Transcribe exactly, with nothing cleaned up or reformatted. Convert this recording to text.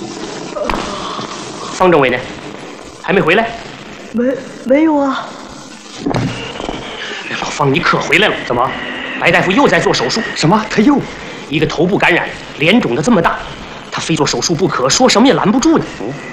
方政委呢？还没回来？ 没没有啊。 老方，你可回来了？怎么？白大夫又在做手术？ 什么？他又一个头部感染，脸肿的这么大，他非做手术不可，说什么也拦不住呢。